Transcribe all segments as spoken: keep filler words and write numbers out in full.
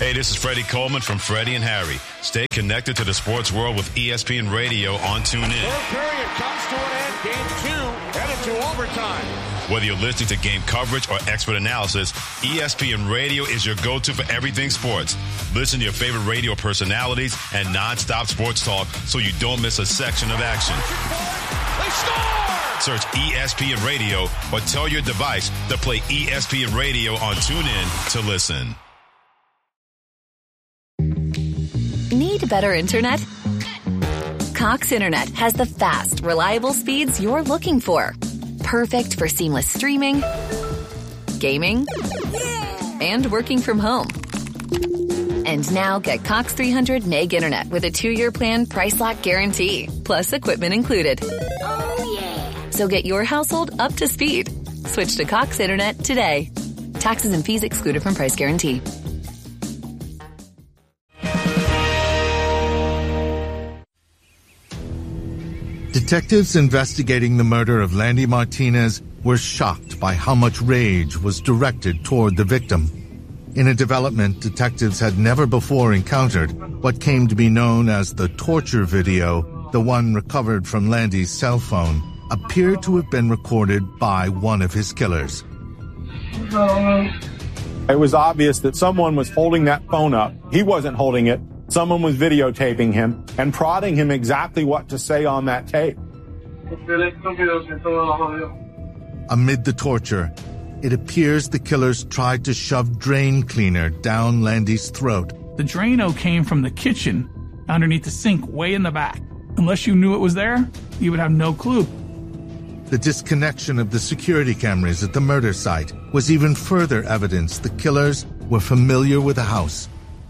Hey, this is Freddie Coleman from Freddie and Harry. Stay connected to the sports world with E S P N Radio on TuneIn. Third period comes to an end. Game two headed to overtime. Whether you're listening to game coverage or expert analysis, E S P N Radio is your go-to for everything sports. Listen to your favorite radio personalities and non-stop sports talk so you don't miss a section of action. They score! Search E S P N Radio or tell your device to play E S P N Radio on TuneIn to listen. Need better internet? Cox Internet has the fast, reliable speeds you're looking for. Perfect for seamless streaming, gaming, and working from home. And now get Cox three hundred meg internet with a two-year plan price lock guarantee, plus equipment included. Oh, yeah. So get your household up to speed. Switch to Cox Internet today. Taxes and fees excluded from price guarantee. Detectives investigating the murder of Landy Martinez were shocked by how much rage was directed toward the victim. In a development detectives had never before encountered, what came to be known as the torture video, the one recovered from Landy's cell phone, appeared to have been recorded by one of his killers. It was obvious that someone was holding that phone up. He wasn't holding it. Someone was videotaping him and prodding him exactly what to say on that tape. Amid the torture, it appears the killers tried to shove drain cleaner down Landy's throat. The Drano came from the kitchen underneath the sink way in the back. Unless you knew it was there, you would have no clue. The disconnection of the security cameras at the murder site was even further evidence the killers were familiar with the house.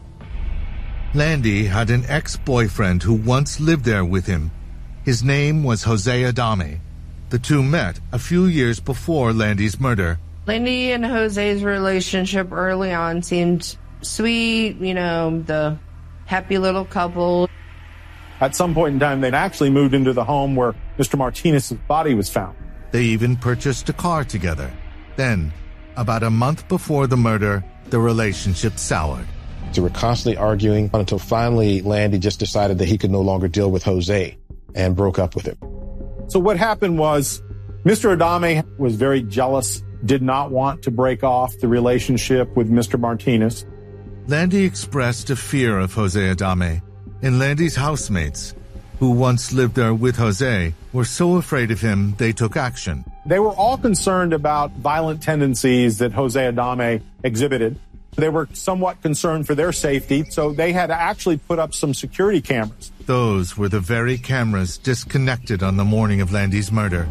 Landy had an ex-boyfriend who once lived there with him. His name was Jose Adame. The two met a few years before Landy's murder. Landy and Jose's relationship early on seemed sweet, you know, the happy little couple. At some point in time, they'd actually moved into the home where Mister Martinez's body was found. They even purchased a car together. Then, about a month before the murder, the relationship soured. They were constantly arguing until finally Landy just decided that he could no longer deal with Jose and broke up with him. So what happened was Mister Adame was very jealous, did not want to break off the relationship with Mister Martinez. Landy expressed a fear of Jose Adame, and Landy's housemates, who once lived there with Jose, were so afraid of him they took action. They were all concerned about violent tendencies that Jose Adame exhibited. They were somewhat concerned for their safety, so they had to actually put up some security cameras. Those were the very cameras disconnected on the morning of Landy's murder.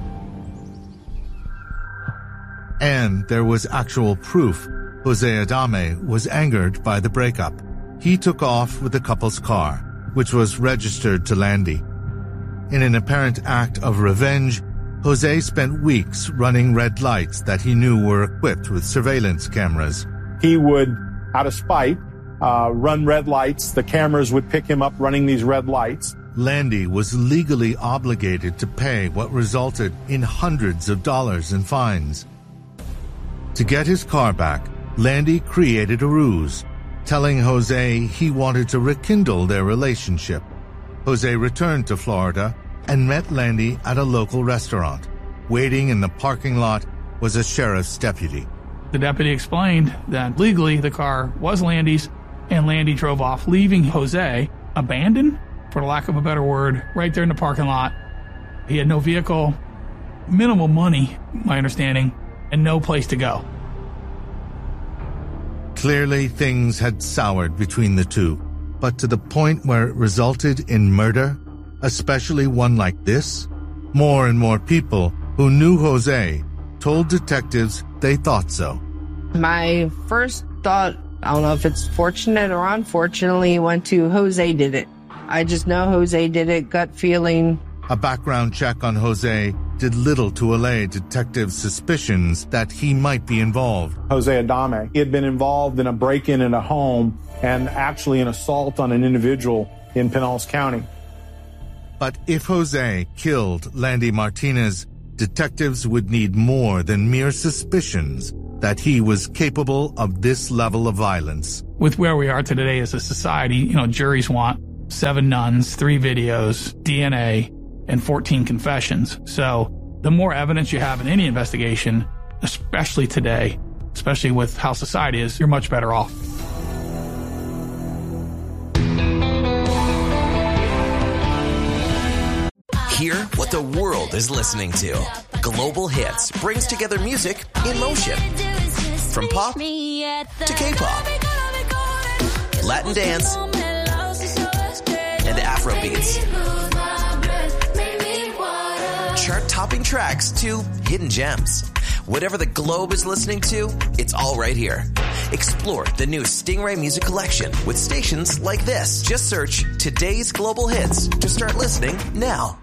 And there was actual proof Jose Adame was angered by the breakup. He took off with the couple's car, which was registered to Landy. In an apparent act of revenge, Jose spent weeks running red lights that he knew were equipped with surveillance cameras. He would, out of spite, uh, run red lights. The cameras would pick him up running these red lights. Landy was legally obligated to pay what resulted in hundreds of dollars in fines. To get his car back, Landy created a ruse, telling Jose he wanted to rekindle their relationship. Jose returned to Florida and met Landy at a local restaurant. Waiting in the parking lot was a sheriff's deputy. The deputy explained that legally the car was Landy's, and Landy drove off, leaving Jose abandoned, for lack of a better word, right there in the parking lot. He had no vehicle, minimal money, my understanding, and no place to go. Clearly, things had soured between the two, but to the point where it resulted in murder, especially one like this, more and more people who knew Jose told detectives they thought so. My first thought, I don't know if it's fortunate or unfortunately, went to Jose did it. I just know Jose did it, gut feeling. A background check on Jose did little to allay detectives' suspicions that he might be involved. Jose Adame, he had been involved in a break-in in a home and actually an assault on an individual in Pinellas County. But if Jose killed Landy Martinez, detectives would need more than mere suspicions that he was capable of this level of violence. With where we are today as a society, you know, juries want seven nuns, three videos, D N A, and fourteen confessions. So the more evidence you have in any investigation, especially today, especially with how society is, you're much better off. Hear what the world is listening to. Global Hits brings together music in motion. From pop to K-pop, Latin dance, and Afro beats. Chart-topping tracks to hidden gems. Whatever the globe is listening to, it's all right here. Explore the new Stingray Music Collection with stations like this. Just search Today's Global Hits to start listening now.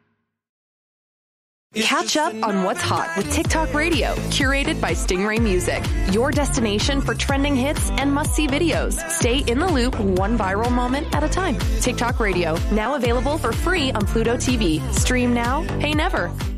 Catch up on what's hot with TikTok Radio, curated by Stingray Music. Your destination for trending hits and must-see videos. Stay in the loop one viral moment at a time. TikTok Radio, now available for free on Pluto T V. Stream now, pay never.